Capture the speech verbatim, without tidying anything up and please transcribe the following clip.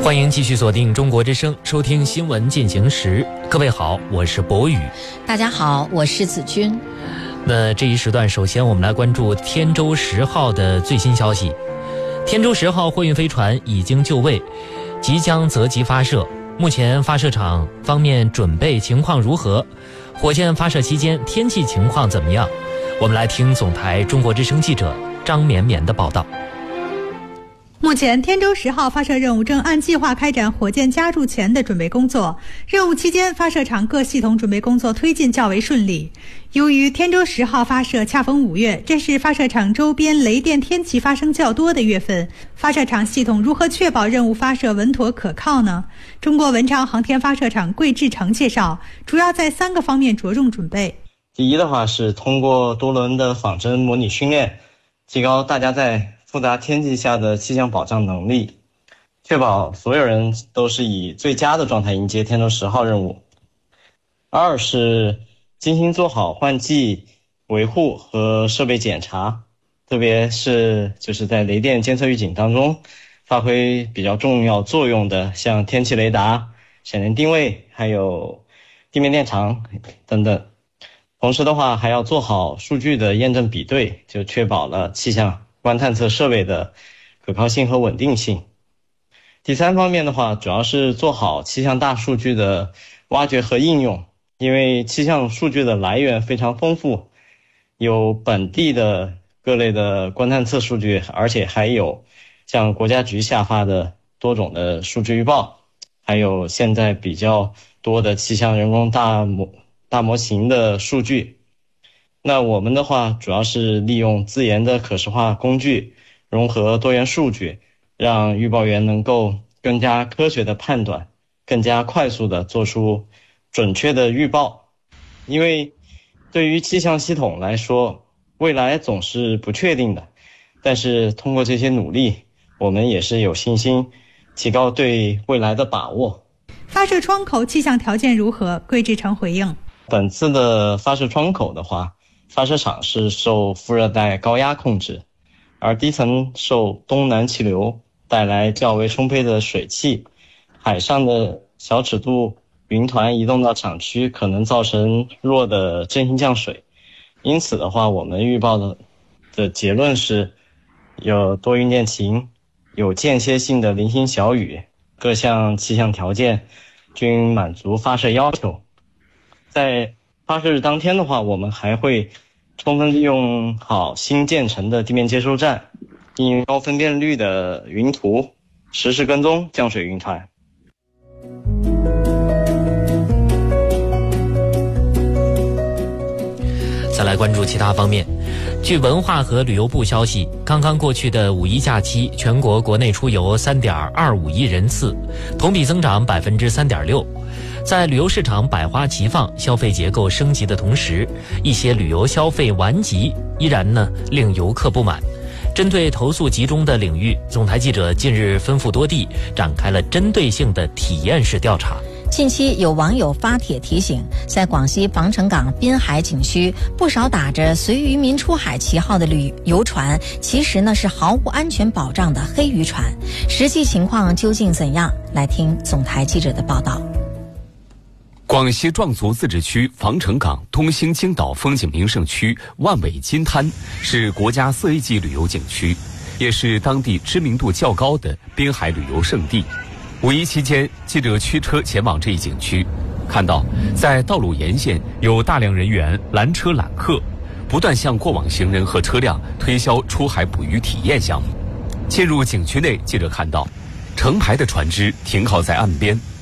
欢迎继续锁定中国之声，收听新闻进行时。各位好，我是博宇。 大家好，我是子君。 那这一时段，首先我们来关注天舟十号的最新消息。天舟十号货运飞船已经就位，即将择机发射。目前发射场方面准备情况如何？火箭发射期间天气情况怎么样？我们来听总台中国之声记者张绵绵的报道。 目前天舟十号发射任务正按计划开展火箭加注前的准备工作，任务期间发射场各系统准备工作推进较为顺利。由于天舟十号发射恰逢五月，这是发射场周边雷电天气发生较多的月份，发射场系统如何确保任务发射稳妥可靠呢？中国文昌航天发射场桂志成介绍，主要在三个方面着重准备。 第一的话是通过多轮的仿真模拟训练，提高大家在复杂天气下的气象保障能力，确保所有人都是以最佳的状态迎接天舟十号任务。二是精心做好换季维护和设备检查，特别是就是在雷电监测预警当中发挥比较重要作用的，像天气雷达、闪电定位，还有地面电场等等。同时的话还要做好数据的验证比对，就确保了气象观探测设备的可靠性和稳定性。第三方面的话，主要是做好气象大数据的挖掘和应用，因为气象数据的来源非常丰富，有本地的各类的观探测数据，而且还有像国家局下发的多种的数据预报，还有现在比较多的气象人工大模大模型的数据。那我们的话主要是利用自研的可视化工具，融合多元数据，让预报员能够更加科学的判断，更加快速的做出准确的预报。因为对于气象系统来说，未来总是不确定的，但是通过这些努力，我们也是有信心提高对未来的把握。 发射窗口气象条件如何？桂志成回应， 本次的发射窗口的话，发射场是受副热带高压控制，而低层受东南气流带来较为充沛的水汽，海上的小尺度云团移动到场区可能造成弱的阵性降水。因此的话，我们预报的的结论是有多云见晴，有间歇性的零星小雨，各项气象条件均满足发射要求。在发射日当天的话，我们还会充分利用好新建成的地面接收站，应用高分辨率的云图，实时跟踪降水云团。 再来关注其他方面。据文化和旅游部消息，刚刚过去的五一假期，全国国内出游 三点二五亿人次，同比增长 百分之三点六。在旅游市场百花齐放、消费结构升级的同时，一些旅游消费顽疾依然呢令游客不满。针对投诉集中的领域，总台记者近日奔赴多地，展开了针对性的体验式调查。 近期有网友发帖提醒，在广西防城港滨海景区，不少打着随渔民出海旗号的旅游船，其实呢是毫无安全保障的黑渔船。实际情况究竟怎样？来听总台记者的报道。 广西壮族自治区防城港东兴金岛风景名胜区万尾金滩是国家四 A 级旅游景区，也是当地知名度较高的滨海旅游胜地。五一期间，记者驱车前往这一景区，看到在道路沿线有大量人员拦车揽客，不断向过往行人和车辆推销出海捕鱼体验项目。进入景区内，记者看到成排的船只停靠在岸边，